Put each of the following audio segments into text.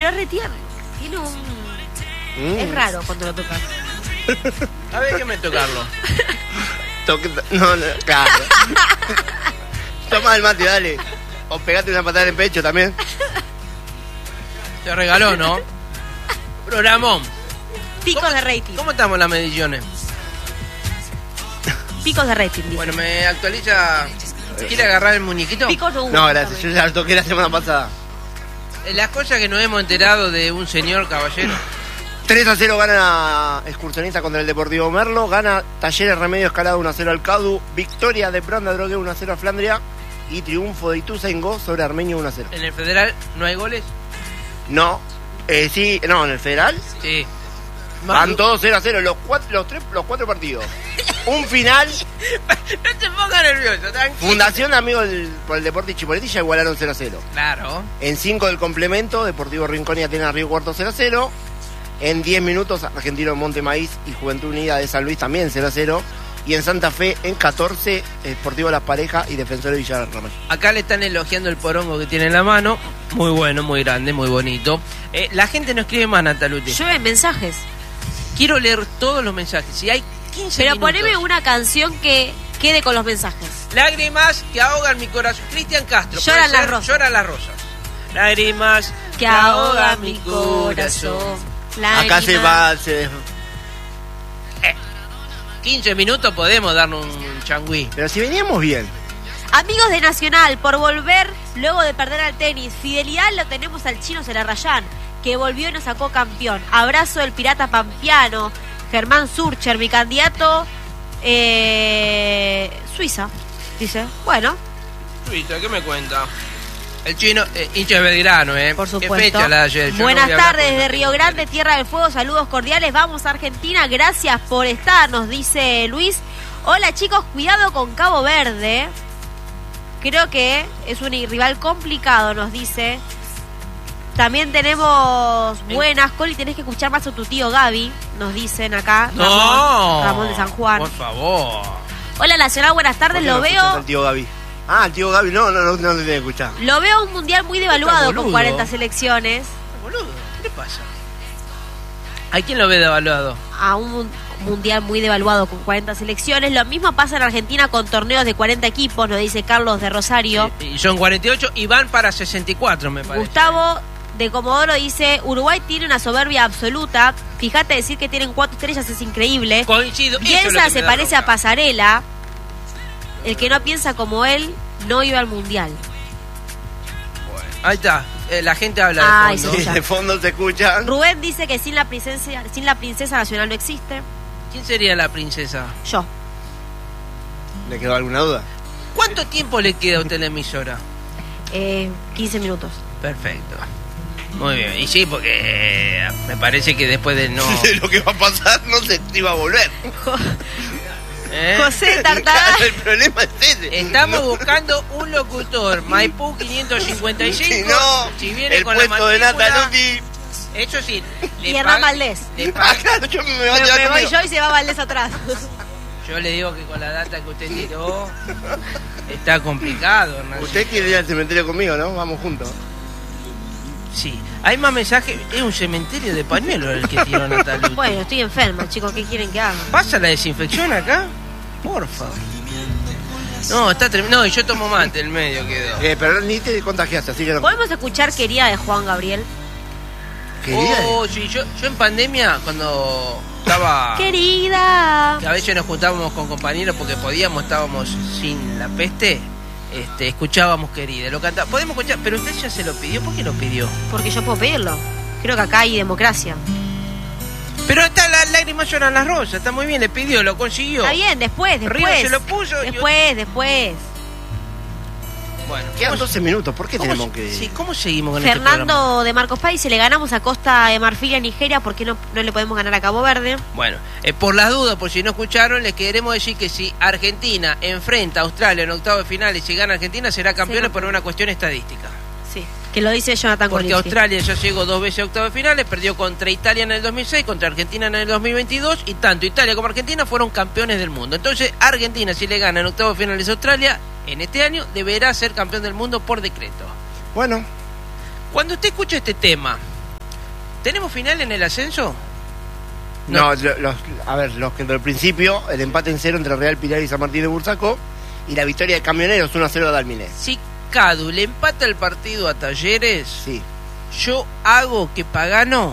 es re tierno. Tiene un... Es raro cuando lo tocas. A ver, déjame tocarlo. No, claro. Toma el mate, dale. O pegate una patada en el pecho también. Te regaló, ¿no? Programón. Picos de rating. ¿Cómo estamos en las mediciones? Picos de rating, dice. Bueno, me actualiza. ¿Quiere agarrar el muñequito? Picos de No, gracias. Yo ya lo toqué la semana pasada. Las cosas que nos hemos enterado de un señor caballero. 3-0 gana Excursionista contra el Deportivo Merlo. Gana Talleres Remedio Escalada 1-0 al Cadu. Victoria de Branda Drogué 1-0 a Flandria. Y triunfo de Ituzaingó sobre Armenio 1-0. ¿En el Federal no hay goles? No. Sí, no, en el Federal. Sí. Van todos 0-0 los cuatro partidos. Un final. No te pongas nervioso, tranquilo. Fundación Amigos por el Deporte y Chipoleti ya igualaron 0-0. Claro. En 5 del complemento, Deportivo Rincón y Atenas Río Cuarto 0-0. En 10 minutos, Argentino Monte Maíz y Juventud Unida de San Luis también 0-0. Y en Santa Fe, en 14, Deportivo Las Parejas y Defensor de Villar Ramallo. Acá le están elogiando el porongo que tiene en la mano. Muy bueno, muy grande, muy bonito. La gente no escribe más, Nataluti. Llueven mensajes. Quiero leer todos los mensajes. Si hay 15 Pero minutos. poneme una canción que quede con los mensajes. Lágrimas que ahogan mi corazón. Cristian Castro. Lloran ¿puede ser? las rosas. Lloran las rosas. Lágrimas Que ahoga mi corazón. Acá se va. 15 minutos podemos darnos un changüí. Pero si veníamos bien. Amigos de Nacional, por volver luego de perder al tenis. Fidelidad lo tenemos al chino Celarrayán, que volvió y nos sacó campeón. Abrazo del pirata pampeano. Germán Surcher, mi candidato. Suiza, dice. Bueno. Suiza, ¿qué me cuenta? El chino, hincha de Belgrano, Por ¿Qué supuesto. fecha la de ayer? Yo Buenas no voy a hablar tardes con desde la Río gente. Grande, Tierra del Fuego. Saludos cordiales. Vamos a Argentina. Gracias por estar, nos dice Luis. Hola chicos, cuidado con Cabo Verde. Creo que es un rival complicado, nos dice. También tenemos buenas. Coli, tenés que escuchar más a tu tío Gaby, nos dicen acá. No. Ramón de San Juan. Por favor. Hola Nacional, buenas tardes. Lo veo. El tío Gaby. Ah, el tío Gaby, no lo tenés que escuchar. Lo veo un mundial muy devaluado Está con boludo. 40 selecciones. Boludo, ¿qué le pasa? ¿A quién lo ve devaluado? A un mundial muy devaluado con 40 selecciones. Lo mismo pasa en Argentina con torneos de 40 equipos, nos dice Carlos de Rosario. Y son 48 y van para 64, me parece. Gustavo de Comodoro dice: Uruguay tiene una soberbia absoluta. Fíjate, decir que tienen 4 estrellas es increíble. Coincido. Eso es lo Bielsa que se me da parece a bronca. Pasarela. El que no piensa como él no iba al mundial. Ahí está, la gente habla Ay, de fondo. sí. De fondo se escucha. Rubén dice que sin la princesa nacional no existe. ¿Quién sería la princesa? Yo. ¿Le quedó alguna duda? ¿Cuánto tiempo le queda a usted en la emisora? 15 minutos. Perfecto. Muy bien. Y sí, porque me parece que después de no... De lo que va a pasar no se iba a volver. ¿Eh? José Tartagal. El problema es ese. Estamos buscando un locutor. Maipú 555. Si no, si viene el con la puesto de matrícula, Nataluti. Eso sí. Y Hernán Valdés. Ah, claro, yo me voy a Me llevar voy conmigo. yo y se va Valdés atrás. Yo le digo que con la data que usted tiró está complicado, Hernán. Usted quiere ir al cementerio conmigo, ¿no? Vamos juntos. Sí. Hay más mensajes. Es un cementerio de pañuelos el que tiró Nataluti. Bueno, estoy enferma, chicos. ¿Qué quieren que haga? ¿Pasa la desinfección acá? Porfa. No, está tremendo. No, y yo tomo mate, el medio quedó. Pero ni te contagiaste, así que no. ¿Podemos escuchar Querida de Juan Gabriel? Querida. Oh, sí, yo en pandemia, cuando estaba... Querida. A veces nos juntábamos con compañeros porque podíamos, estábamos sin la peste, escuchábamos Querida, lo cantaba. Podemos escuchar, pero usted ya se lo pidió. ¿Por qué lo pidió? Porque yo puedo pedirlo. Creo que acá hay democracia. Pero está las lágrimas lloran las rosas, está muy bien, le pidió, lo consiguió. Está bien, después. Río se lo puso. Después. Bueno, Quedan ¿cómo- 12 minutos, ¿por qué cómo tenemos se- que...? Sí, ¿cómo seguimos con este programa? Fernando de Marcos Paz dice: le ganamos a Costa de Marfil y a Nigeria, ¿por qué no le podemos ganar a Cabo Verde? Bueno, por las dudas, por si no escucharon, les queremos decir que si Argentina enfrenta a Australia en octavos de final y si gana Argentina, será campeona Sí, por una cuestión estadística. Sí, que lo dice Jonathan Porque Golinski. Australia ya llegó 2 veces a octavos de finales, perdió contra Italia en el 2006, contra Argentina en el 2022, y tanto Italia como Argentina fueron campeones del mundo. Entonces, Argentina, si le gana en octavos de finales a Australia, en este año deberá ser campeón del mundo por decreto. Bueno, Cuando usted escucha este tema, ¿Tenemos final en el ascenso? No, los que del principio, el empate en 0 entre Real Pilar y San Martín de Bursaco, y la victoria de Camioneros 1-0 de Dalminé. Si Cadu le empata el partido a Talleres, Sí. yo hago que Pagano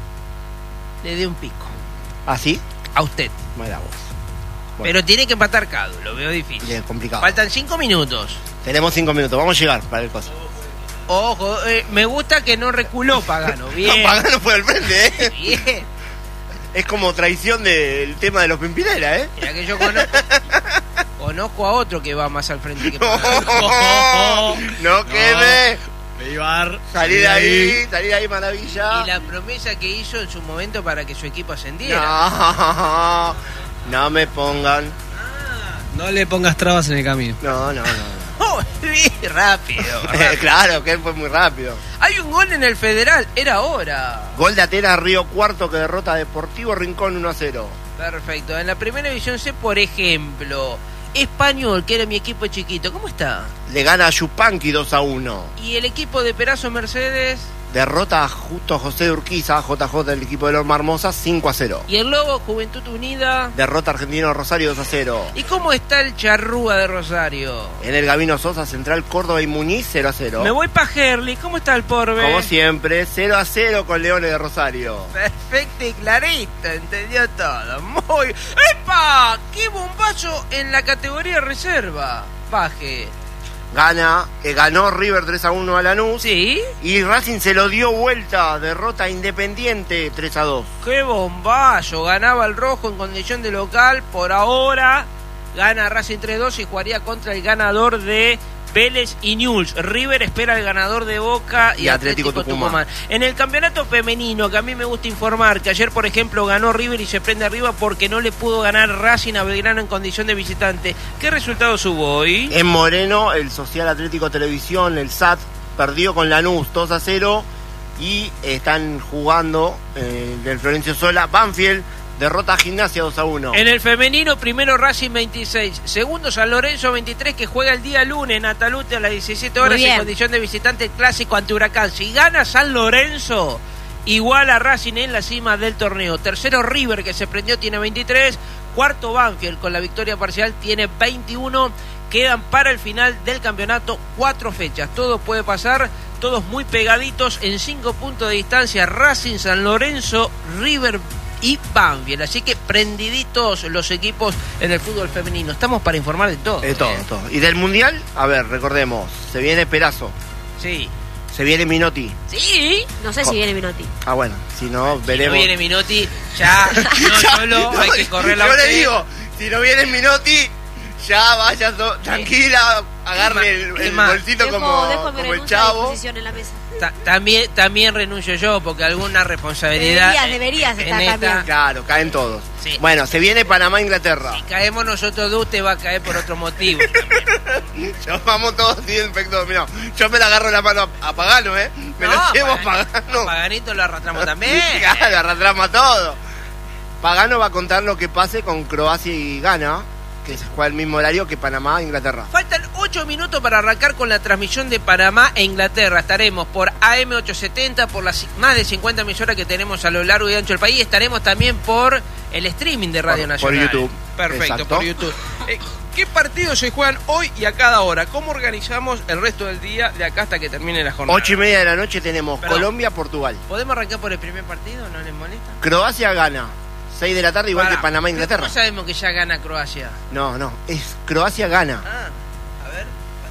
le dé un pico. ¿Ah, sí? A usted. Mira vos. Bueno, Pero tiene que empatar Cadu, lo veo difícil. bien complicado. Faltan 5 minutos. Tenemos 5 minutos, vamos a llegar para el coso. Ojo, me gusta que no reculó Pagano. Bien. No, Pagano fue al frente, ¿eh? Bien. Es como traición del tema de los Pimpinela, ¿eh? Mira que yo conozco a otro que va más al frente que No, Pagano. no queme. Beibar. Salí de ahí, maravilla. Y la promesa que hizo en su momento para que su equipo ascendiera. No, no me pongan. No le pongas trabas en el camino. No. Oh, bien, rápido. Claro, que él fue muy rápido. Hay un gol en el Federal, era hora. Gol de Atenas Río Cuarto que derrota a Deportivo Rincón 1-0. Perfecto. En la primera división C, por ejemplo, Español, que era mi equipo chiquito, ¿cómo está? Le gana a Yupanqui 2-1. Y el equipo de Perazo Mercedes Derrota justo a José de Urquiza, JJ del equipo de Loma Hermosa, 5-0. y el Lobo, Juventud Unida. Derrota Argentino Rosario 2-0. ¿Y cómo está el Charrúa de Rosario? En el Gabino Sosa, Central Córdoba y Muñiz, 0-0. Me voy para Herli, ¿cómo está el Porbe? Como siempre, 0-0 con Leones de Rosario. Perfecto y clarito, entendió todo. Muy... ¡Epa! ¡Qué bombazo en la categoría reserva! Baje. Ganó River 3-1 a Lanús. ¿Sí? Y Racing se lo dio vuelta, derrota Independiente 3-2. ¡Qué bombazo! Ganaba el Rojo en condición de local. Por ahora gana Racing 3-2 y jugaría contra el ganador de Vélez y Newell's. River espera al ganador de Boca y Atlético Tucumán. En el campeonato femenino, que a mí me gusta informar, que ayer, por ejemplo, ganó River y se prende arriba porque no le pudo ganar Racing a Belgrano en condición de visitante. ¿Qué resultados hubo hoy? En Moreno, el Social Atlético Televisión, el SAT, perdió con Lanús 2-0 y están jugando del Florencio Sola. Banfield derrota a Gimnasia 2-1. En el femenino, primero Racing 26, segundo San Lorenzo 23, que juega el día lunes en Atalute a las 17 horas en condición de visitante clásico ante Huracán. Si gana San Lorenzo, igual a Racing en la cima del torneo. Tercero River, que se prendió, tiene 23. Cuarto Banfield, con la victoria parcial, tiene 21. Quedan para el final del campeonato 4 fechas. Todo puede pasar, todos muy pegaditos en 5 puntos de distancia. Racing, San Lorenzo, River y Banfield. Así que prendiditos los equipos en el fútbol femenino. Estamos para informar de todo. De todo. Y del Mundial, a ver, recordemos, se viene Perazo, Sí. se viene Minotti. Sí. No sé si viene Minotti. Ah, bueno, si no, Si veremos. no viene Minotti, ya no solo hay que correr la Yo le usted. digo, si no viene Minotti, ya vaya tranquila, agarre el bolsito Dejo como mi el renuncia a chavo. disposición en la mesa. También renuncio yo, porque alguna responsabilidad. Deberías en estar esta. también. Claro, caen todos. Sí. Bueno, se viene Panamá-Inglaterra. Si caemos nosotros dos, usted va a caer por otro motivo. Yo vamos todos así, inspector. Mira, yo me la agarro la mano a Pagano, ¿eh? Me lo llevo a Pagano. Paganito lo arrastramos también. Claro, arrastramos a todo. Pagano va a contar lo que pase con Croacia y Ghana, que se juega el mismo horario que Panamá-Inglaterra. Faltan 8 minutos para arrancar con la transmisión de Panamá e Inglaterra. Estaremos por AM870, por las más de 50 emisoras que tenemos a lo largo y ancho del país. Estaremos también por el streaming de Radio Nacional. Por YouTube. Perfecto, Exacto. por YouTube. ¿Qué partidos se juegan hoy y a cada hora? ¿Cómo organizamos el resto del día de acá hasta que termine la jornada? 8:30 de la noche tenemos Perdón. Colombia-Portugal. ¿Podemos arrancar por el primer partido? ¿No les molesta? Croacia-Ghana. 6 de la tarde, igual Pará, que Panamá-Inglaterra. ¿cómo sabemos que ya gana Croacia? No, es Croacia-Ghana. Ah, a ver.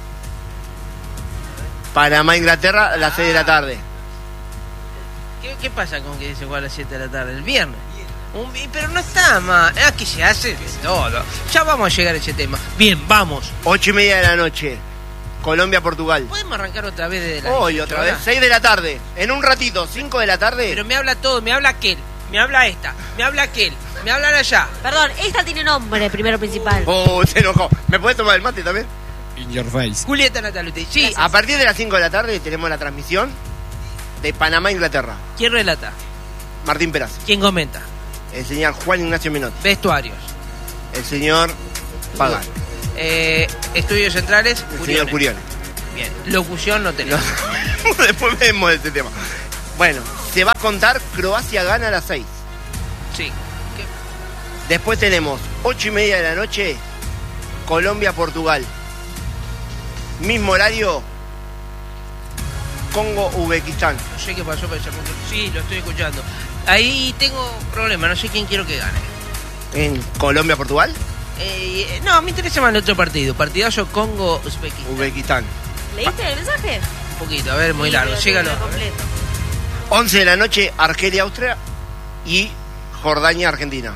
Panamá-Inglaterra a las 6 de la tarde. ¿Qué pasa con que se juega a las 7 de la tarde? El viernes. Pero no está mal. Que se hace de todo. Ya vamos a llegar a ese tema. Bien, vamos. 8:30 de la noche. Colombia-Portugal. ¿Podemos arrancar otra vez desde la Hoy 18 otra vez. horas? 6 de la tarde. En un ratito, 5 de la tarde. Pero me habla todo. Me habla aquel. Me habla esta. Me habla aquel. Me hablan allá. Perdón, esta tiene nombre, primero principal. Se enojó. ¿Me puedes tomar el mate también? In your face. Julieta Nataluti. Sí. A partir de las 5 de la tarde tenemos la transmisión de Panamá-Inglaterra. ¿Quién relata? Martín Perazo. ¿Quién comenta? El señor Juan Ignacio Minotti. Vestuarios. El señor Pagano. Estudios centrales. El señor Curione. Bien. Locución no tenemos. Después vemos este tema. Bueno, se va a contar, Croacia gana a las 6. Sí. Después tenemos 8:30 de la noche, Colombia-Portugal. Mismo horario, Congo-Uzbekistán. No sé qué pasó, pero sí, lo estoy escuchando. Ahí tengo problema, no sé quién quiero que gane. ¿En Colombia-Portugal? No, me interesa más el otro partido. Partidazo Congo-Uzbekistán. ¿Leíste el mensaje? Un poquito, a ver, muy largo. Sígalo. 11 de la noche, Argelia-Austria y Jordania-Argentina.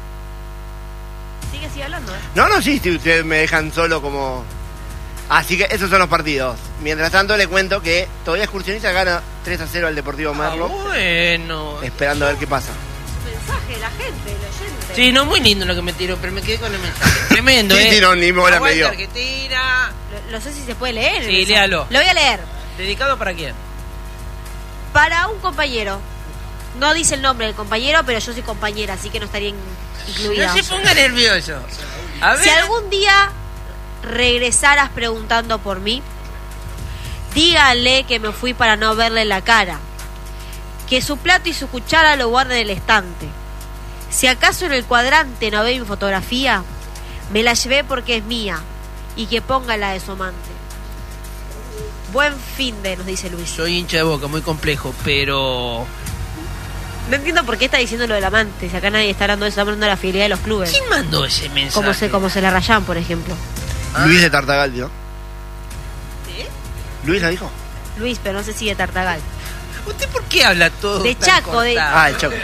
Sigue hablando, ¿eh? No, sí, ustedes me dejan solo como... Así que esos son los partidos. Mientras tanto, le cuento que todavía Excursionista gana 3-0 al Deportivo Merlo. Bueno. Esperando a ver qué pasa. Es un mensaje de la gente, el oyente. Sí, no, muy lindo lo que me tiró, pero me quedé con el mensaje. Tremendo, Sí, no, ni bola me dio. Argentina. No sé si se puede leer. Sí, léalo. Lo voy a leer. ¿Dedicado para quién? Para un compañero. No dice el nombre del compañero, pero yo soy compañera, así que no estaría incluida. No se ponga nervioso. A ver. Si algún día regresaras preguntando por mí, díganle que me fui para no verle la cara, que su plato y su cuchara lo guarde en el estante. Si acaso en el cuadrante no ve mi fotografía, me la llevé porque es mía, y que ponga la de su amante. Buen fin de, nos dice Luis. Soy hincha de Boca, muy complejo, pero... No entiendo por qué está diciendo lo del amante, si acá nadie está hablando de eso, está hablando de la fidelidad de los clubes. ¿Quién mandó ese mensaje? Como se la rayan, por ejemplo. Luis de Tartagal, ¿no? ¿Sí? ¿Luis la dijo? Luis, pero no sé si de Tartagal. ¿Usted por qué habla todo De tan Chaco, de... cortado? Ah, el Chaco.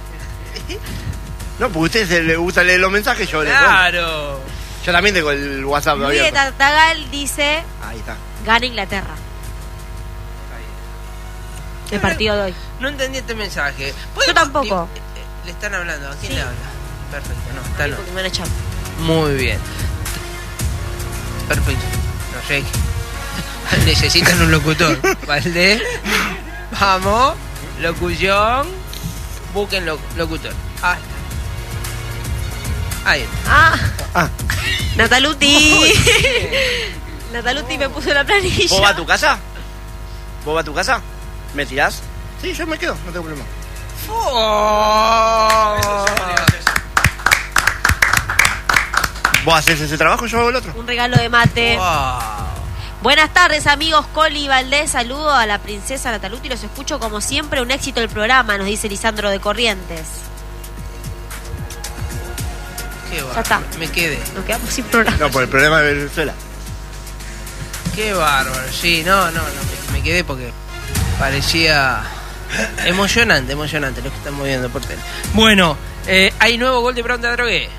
No, porque a ustedes les gusta leer los mensajes, yo les Claro. Yo también tengo el WhatsApp Luis de abierto. Tartagal dice, Ahí está. gana Inglaterra. El partido de hoy. No entendí este mensaje. Yo tampoco. Le están hablando. ¿A quién Sí. le habla? Perfecto, no, está no. Porque me van a echar. Muy bien. Perfecto. No sé. Necesitan un locutor. ¿Vale? Vamos. Locución. Busquen locutor. Ahí. Ah. Nataluti. Nataluti me puso la planilla. ¿Vos vas a tu casa? ¿Vos vas a tu casa? ¿Me tirás? Sí, yo me quedo, no tengo problema. ¿Vos haces ese trabajo, yo hago el otro? Un regalo de mate. Wow. Buenas tardes, amigos. Coli y Valdés, saludo a la princesa Nataluti. Los escucho como siempre. Un éxito el programa, nos dice Lisandro de Corrientes. Qué bárbaro. Ya está. Me quedé. Nos quedamos sin programa. No, por el problema de Venezuela. Qué bárbaro. Sí, no, me quedé porque parecía emocionante lo que estamos viendo por tele. Bueno, hay nuevo gol de Brown de Adrogué.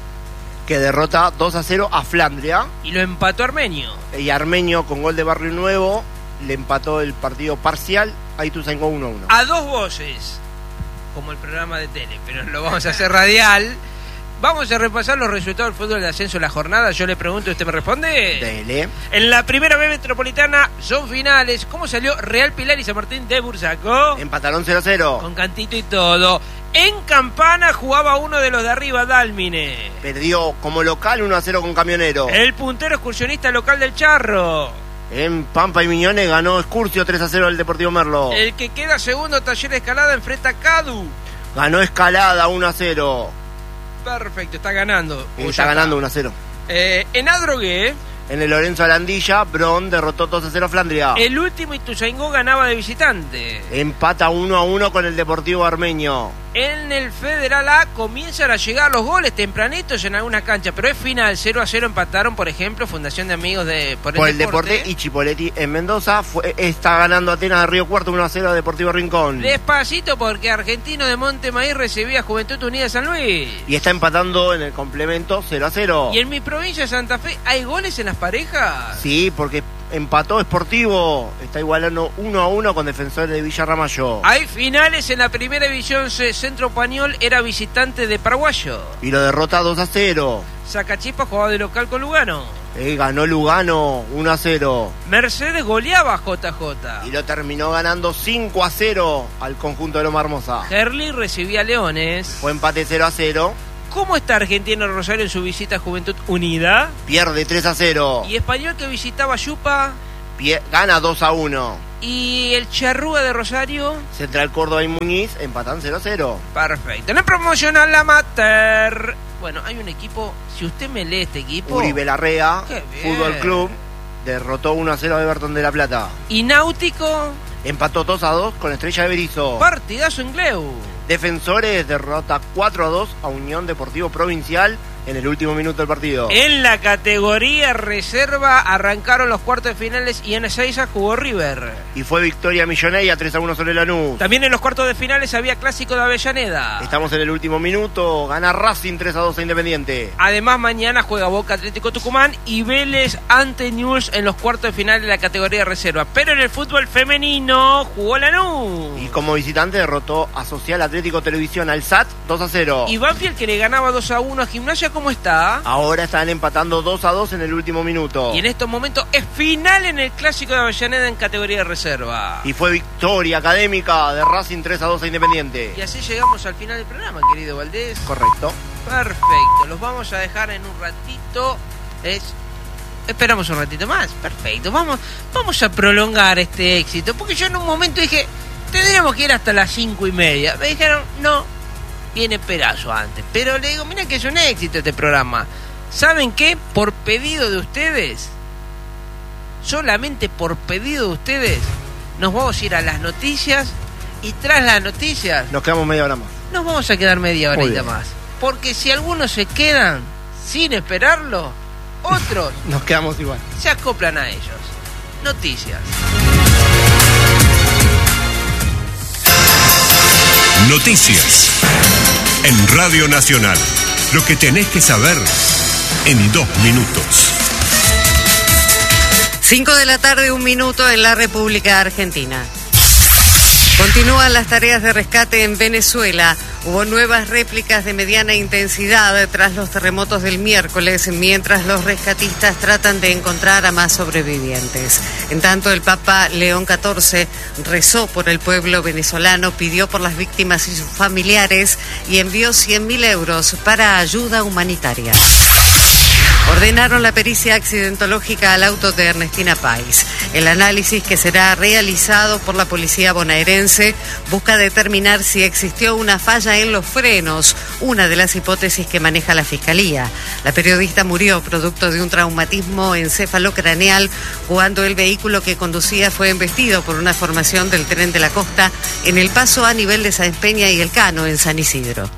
Que derrota 2-0 a Flandria. Y lo empató Armenio. Y Armenio, con gol de Barrio Nuevo, le empató el partido parcial. Ahí Ituzaingó 1-1. A dos voces, como el programa de tele, pero lo vamos a hacer radial. Vamos a repasar los resultados del fútbol de ascenso de la jornada. Yo le pregunto y usted me responde. Dele. En la primera B metropolitana son finales. ¿Cómo salió Real Pilar y San Martín de Bursaco? Empataron 0-0. Con cantito y todo. En Campana jugaba uno de los de arriba, Dálmine. Perdió como local 1-0 con Camionero. El puntero excursionista local del Charro. En Pampa y Miñones ganó Excursio 3-0 al Deportivo Merlo. El que queda segundo, Taller de Escalada, enfrenta a Cadu. Ganó Escalada 1-0. Perfecto, está ganando. Está ganando 1-0. En Adrogué, En el Lorenzo Alandilla, Bron derrotó 2-0 a Flandria. el último Ituzaingó ganaba de visitante. Empata 1-1 con el Deportivo Armenio. En el Federal A comienzan a llegar los goles tempranitos en alguna cancha, pero es final. 0-0 empataron, por ejemplo, Fundación de Amigos de Por el Deporte y Chipoletti en Mendoza. Está ganando Atenas de Río Cuarto 1-0 a Deportivo Rincón. Despacito, porque Argentino de Montemaíz recibía Juventud Unida de San Luis. Y está empatando en el complemento 0-0. Y en mi provincia de Santa Fe, ¿hay goles en las parejas? Sí, porque empató Sportivo. Está igualando 1-1 con Defensores de Villa Ramallo. Hay finales en la primera división C. Centro Pañol era visitante de Paraguayo. Y lo derrota 2-0. Sacachispa jugaba de local con Lugano. Ganó Lugano 1-0. Mercedes goleaba a JJ. Y lo terminó ganando 5-0 al conjunto de Loma Hermosa. Herli recibía a Leones. Fue empate 0-0. ¿Cómo está Argentino Rosario en su visita a Juventud Unida? Pierde 3-0. Y Español que visitaba Yupa. Gana 2-1. ¿Y el Charrúa de Rosario? Central Córdoba y Muñiz empatan 0-0. Perfecto. En el promocional amateur, bueno, hay un equipo, si usted me lee este equipo... Uribe Larrea, Fútbol Club, derrotó 1-0 a Everton de La Plata. ¿Y Náutico? Empató 2-2 con Estrella de Berizo. Partidazo en Gleu. Defensores derrota 4-2 a Unión Deportivo Provincial en el último minuto del partido. En la categoría reserva arrancaron los cuartos de finales y en Ezeiza jugó River. Y fue victoria millonaria 3-1 sobre Lanús. También en los cuartos de finales había clásico de Avellaneda. Estamos en el último minuto, gana Racing 3-2 a Independiente. Además mañana juega Boca Atlético Tucumán y Vélez ante Newell's en los cuartos de final de la categoría reserva. Pero en el fútbol femenino jugó Lanús. Y como visitante derrotó a Social Atlético Televisión al SAT 2-0. Y Banfield, que le ganaba 2-1 a Gimnasia, ¿cómo está? Ahora están empatando 2-2 en el último minuto. Y en estos momentos es final en el clásico de Avellaneda en categoría de reserva. Y fue victoria académica de Racing 3-2 a Independiente. Y así llegamos al final del programa, querido Valdés. Correcto. Perfecto, los vamos a dejar en un ratito. Esperamos un ratito más. Perfecto, vamos a prolongar este éxito. Porque yo en un momento dije, tendríamos que ir hasta las 5:30. Me dijeron, no, viene Perazo antes. Pero le digo, mira que es un éxito este programa. ¿Saben qué? Por pedido de ustedes, solamente por pedido de ustedes, nos vamos a ir a las noticias. Y tras las noticias nos quedamos media hora más. Nos vamos a quedar media horita más. Porque si algunos se quedan sin esperarlo, otros nos quedamos igual. Se acoplan a ellos. Noticias. Noticias. En Radio Nacional. Lo que tenés que saber en 2 minutos. 5 de la tarde, 1 minuto en la República Argentina. Continúan las tareas de rescate en Venezuela. Hubo nuevas réplicas de mediana intensidad tras los terremotos del miércoles, mientras los rescatistas tratan de encontrar a más sobrevivientes. En tanto, el Papa León XIV rezó por el pueblo venezolano, pidió por las víctimas y sus familiares y envió 100.000 euros para ayuda humanitaria. Ordenaron la pericia accidentológica al auto de Ernestina Pais. El análisis, que será realizado por la policía bonaerense, busca determinar si existió una falla en los frenos, una de las hipótesis que maneja la Fiscalía. La periodista murió producto de un traumatismo encefalocraneal cuando el vehículo que conducía fue embestido por una formación del Tren de la Costa en el paso a nivel de Sáenz Peña y El Cano, en San Isidro.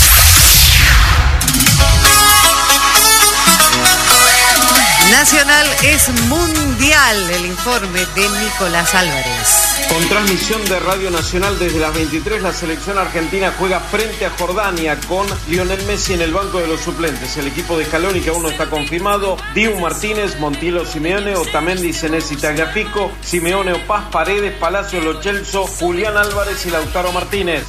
Nacional es mundial, el informe de Nicolás Álvarez. Con transmisión de Radio Nacional desde las 23, la selección argentina juega frente a Jordania con Lionel Messi en el banco de los suplentes. El equipo de Scaloni, que aún no está confirmado: Dibu Martínez, Montiel, Simeone, Otamendi, Senesi, Tagliafico, Simeone, Paz, Paredes, Palacio, Lo Celso, Julián Álvarez y Lautaro Martínez.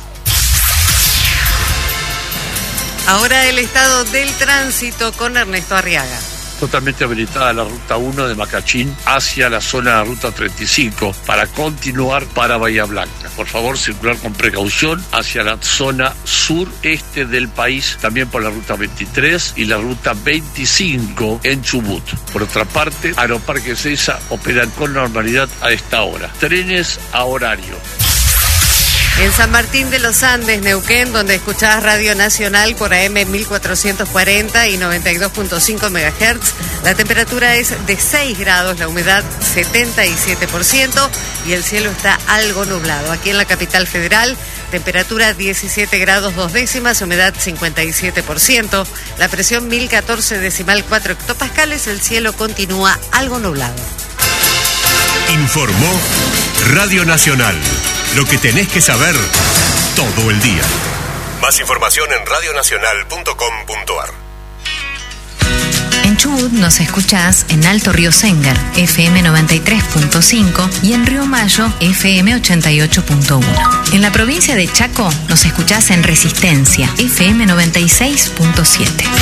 Ahora el estado del tránsito con Ernesto Arriaga. Totalmente habilitada la ruta 1 de Macachín hacia la zona de la ruta 35 para continuar para Bahía Blanca. Por favor, circular con precaución hacia la zona sureste del país, también por la ruta 23 y la ruta 25 en Chubut. Por otra parte, Aeroparque Ezeiza operan con normalidad a esta hora. Trenes a horario. En San Martín de los Andes, Neuquén, donde escuchás Radio Nacional por AM 1440 y 92.5 MHz, la temperatura es de 6 grados, la humedad 77% y el cielo está algo nublado. Aquí en la capital federal, temperatura 17 grados 2 décimas, humedad 57%, la presión 1014,4 hectopascales, el cielo continúa algo nublado. Informó Radio Nacional. Lo que tenés que saber todo el día. Más información en radionacional.com.ar. En Chubut nos escuchás en Alto Río Sengar, FM 93.5 y en Río Mayo, FM 88.1. En la provincia de Chaco nos escuchás en Resistencia, FM 96.7.